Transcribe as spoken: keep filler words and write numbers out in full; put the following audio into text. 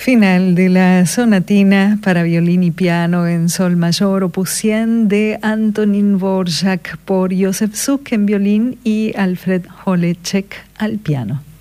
Final de la sonatina para violín y piano en sol mayor, opus cien de Antonín Dvořák por Josef Suk en violín y Alfred Holecek al piano.